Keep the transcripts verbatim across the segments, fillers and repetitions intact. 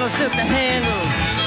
slip the handle.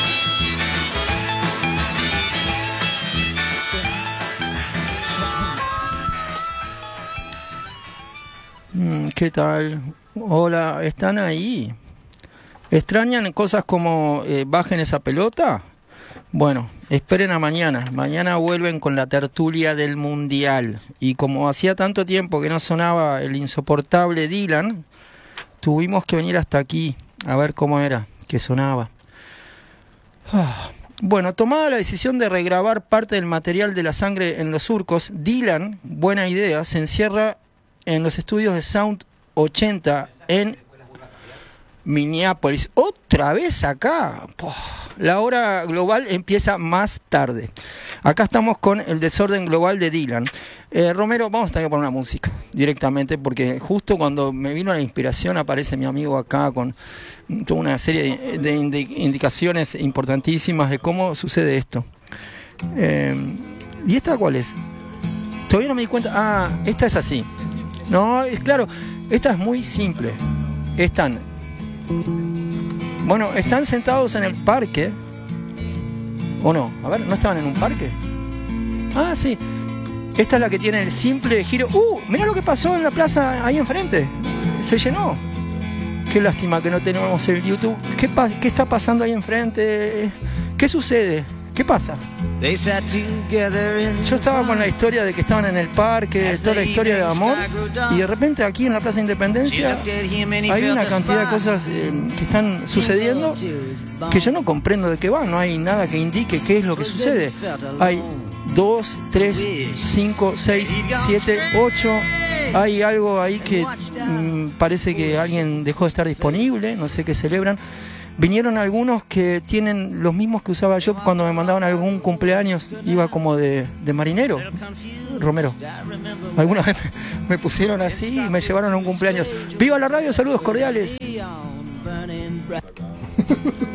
¿Qué tal? Hola, ¿están ahí? ¿Extrañan cosas como eh, bajen esa pelota? Bueno, esperen a mañana. Mañana vuelven con la tertulia del Mundial. Y como hacía tanto tiempo que no sonaba el insoportable Dylan, tuvimos que venir hasta aquí a ver cómo era que sonaba. Ah. Bueno, tomada la decisión de regrabar parte del material de La sangre en los surcos, Dylan, buena idea, se encierra en los estudios de Sound ochenta en Minneapolis. Otra vez acá. La hora global empieza más tarde. Acá estamos con el desorden global de Dylan. Eh, Romero, vamos a tener que poner una música directamente, porque justo cuando me vino la inspiración aparece mi amigo acá con toda una serie de indicaciones importantísimas de cómo sucede esto. Eh, ¿Y esta cuál es? Todavía no me di cuenta. Ah, esta es así. No, es claro, esta es muy simple. Están, bueno, están sentados en el parque. ¿O no? A ver, ¿no estaban en un parque? Ah, sí. Esta es la que tiene el simple giro. ¡Uh! Mirá lo que pasó en la plaza ahí enfrente. Se llenó. Qué lástima que no tenemos el YouTube. ¿Qué, pa- qué está pasando ahí enfrente? ¿Qué sucede? ¿Qué pasa? Yo estaba con la historia de que estaban en el parque, toda la historia de amor, y de repente aquí en la Plaza Independencia hay una cantidad de cosas eh, que están sucediendo que yo no comprendo de qué va. No hay nada que indique qué es lo que sucede. Hay dos, tres, cinco, seis, siete, ocho. Hay algo ahí que mmm, parece que alguien dejó de estar disponible, no sé qué celebran. Vinieron algunos que tienen los mismos que usaba yo cuando me mandaban algún cumpleaños, iba como de, de marinero. Romero, alguna vez me pusieron así y me llevaron a un cumpleaños. ¡Viva la radio! Saludos cordiales.